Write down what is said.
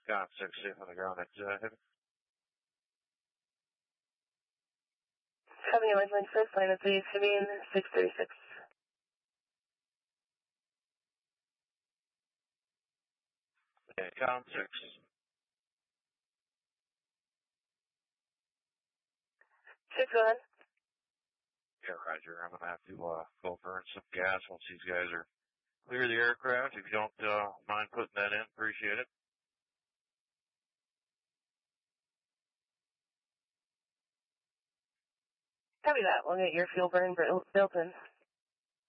Con 6, safe on the ground at Heavy. Having a lifeline first line of please, Heavy in 636. Okay, Con 6. Six, go ahead. Yeah, Roger. I'm going to have to go burn some gas once these guys are clear the aircraft. If you don't mind putting that in, appreciate it. Copy that. We'll get your fuel burn built in.